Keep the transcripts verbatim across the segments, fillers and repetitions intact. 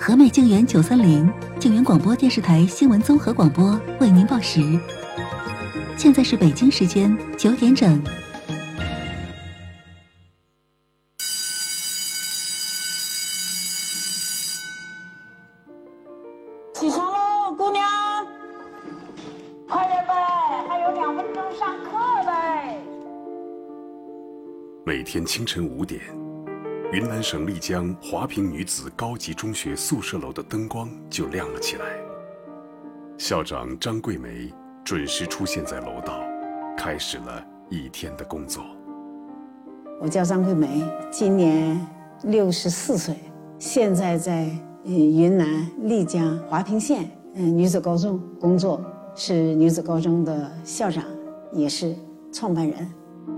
和美静园九三零静园广播电视台新闻综合广播为您报时，现在是北京时间九点整。 起床喽，姑娘，快点呗，还有两分钟上课呗。 每天清晨五点，云南省丽江华坪女子高级中学宿舍楼的灯光就亮了起来。校长张桂梅准时出现在楼道，开始了一天的工作。 我叫张桂梅，今年六十四岁，现在在云南丽江华坪县女子高中工作，是女子高中的校长，也是创办人。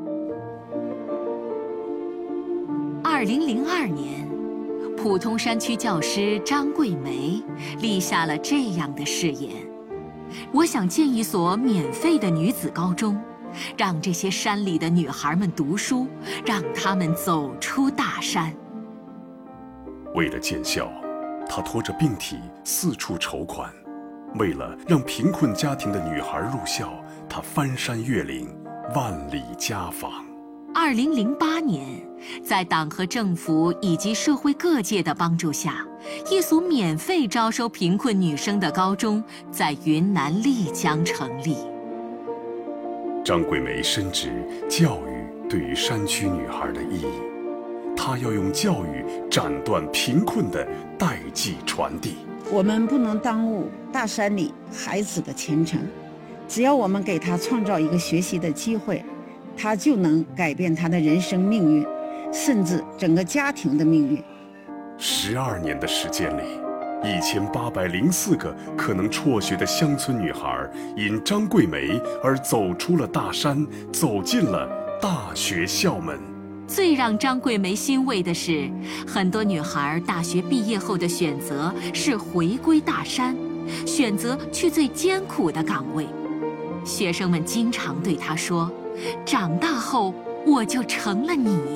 二零零二年，普通山区教师张桂梅立下了这样的誓言：我想建一所免费的女子高中，让这些山里的女孩们读书，让她们走出大山。 为了建校，她拖着病体四处筹款；为了让贫困家庭的女孩入校，她翻山越岭，万里家访。 二零零八年，在党和政府以及社会各界的帮助下，一所免费招收贫困女生的高中在云南丽江成立。 张桂梅深知教育对于山区女孩的意义，她要用教育斩断贫困的代际传递。 我们不能耽误大山里孩子的前程，只要我们给他创造一个学习的机会，他就能改变他的人生命运，甚至整个家庭的命运。 十二年的时间里，一千八百零四个可能辍学的乡村女孩，因张桂梅而走出了大山，走进了大学校门。 最让张桂梅欣慰的是，很多女孩大学毕业后的选择是回归大山，选择去最艰苦的岗位。学生们经常对她说：长大后我就成了你。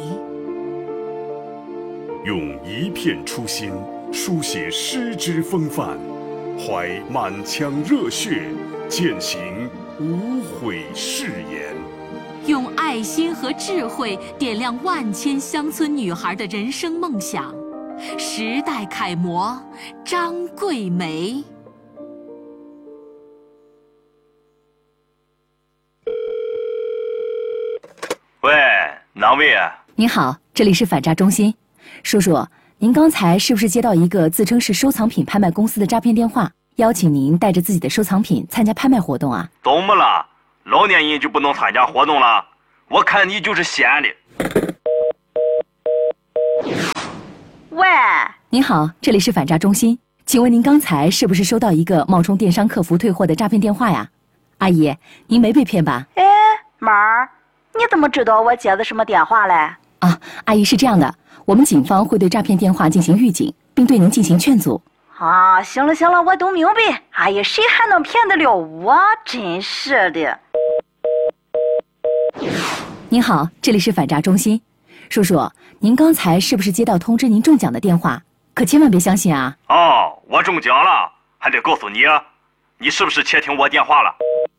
用一片初心书写诗之风范，怀满腔热血践行无悔誓言， 用爱心和智慧点亮万千乡村女孩的人生梦想。时代楷模张桂梅。 喂，哪位啊？ 您好，这里是反诈中心。叔叔，您刚才是不是接到一个自称是收藏品拍卖公司的诈骗电话，邀请您带着自己的收藏品参加拍卖活动啊？ 怎么了？老年人就不能参加活动了？我看你就是闲的。 喂，您好，这里是反诈中心，请问您刚才是不是收到一个冒充电商客服退货的诈骗电话呀？阿姨，您没被骗吧？ 哎，妈儿，你怎么知道我接的什么电话嘞？ 啊，阿姨是这样的，我们警方会对诈骗电话进行预警，并对您进行劝阻。 啊，行了行了，我都明白。哎呀，谁还能骗得了我？真是的。 您好，这里是反诈中心。叔叔，您刚才是不是接到通知您中奖的电话？可千万别相信啊！ 哦，我中奖了，还得告诉你，你是不是窃听我电话了？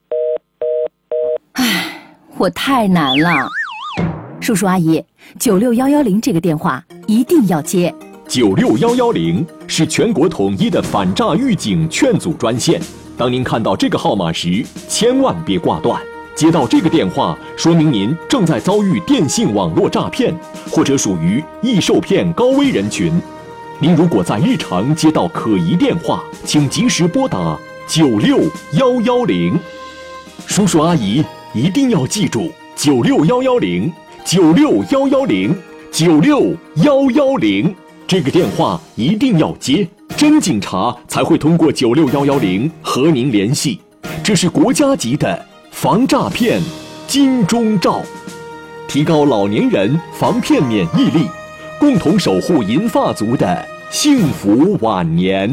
唉，我太难了。叔叔阿姨，九六幺幺零这个电话一定要接。 九六幺幺零是全国统一的反诈预警劝阻专线。当您看到这个号码时，千万别挂断。接到这个电话，说明您正在遭遇电信网络诈骗，或者属于易受骗高危人群。您如果在日常接到可疑电话，请及时拨打九六幺幺零。叔叔阿姨一定要记住九六幺幺零，九六幺幺零，九六幺幺零，这个电话一定要接，真警察才会通过九六幺幺零和您联系。这是国家级的防诈骗金钟罩，提高老年人防骗免疫力，共同守护银发族的幸福晚年。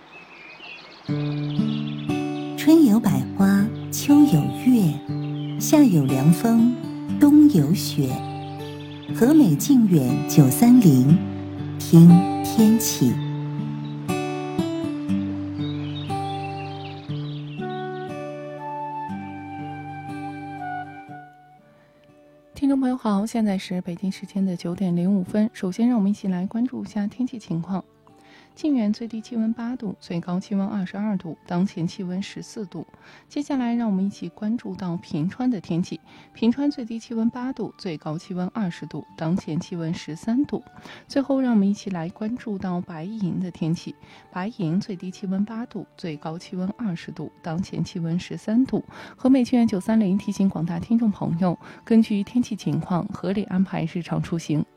春有百花，秋有月， 夏有凉风，冬有雪。和美靖远九三零，听天气。 听众朋友好，现在是北京时间的九点零五分。首先，让我们一起来关注一下天气情况。靖远最低气温八度，最高气温二十二度，当前气温十四度。接下来，让我们一起关注到平川的天气。平川最低气温八度，最高气温二十度，当前气温十三度。最后，让我们一起来关注到白银的天气。白银最低气温八度，最高气温二十度，当前气温十三度。和美庆元九三零提醒广大听众朋友，根据天气情况，合理安排日常出行。